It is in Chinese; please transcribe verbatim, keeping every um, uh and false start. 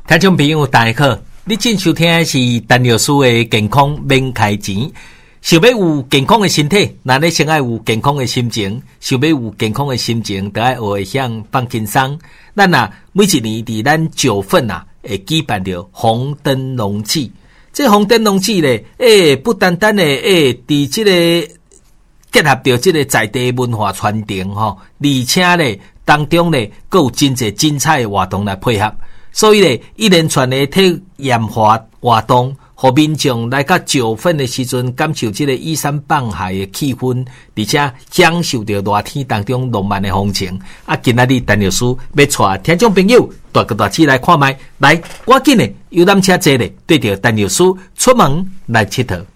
听众朋友大家好，你正收听的是陈老师的健康免开钱。想要有健康的身体，那你先要有健康的心情。想要有健康的心情，就要学会向放轻松。咱啊，每一年伫咱九份啊，会举办着红灯笼节。这红灯笼节咧，诶，不单单咧，诶，伫这个结合着这个在地文化传承吼，而且咧当中咧，佫有真侪精彩的活动来配合。所以咧，一连串的体验活活动，互民众来到九份的时阵，感受这个依山傍海的气氛，而且享受到热天当中浪漫的风情。啊，今仔日陈老师要带听众朋友大个大起来看卖，来，赶紧的游览车坐咧，对着陈老师出门来佚佗。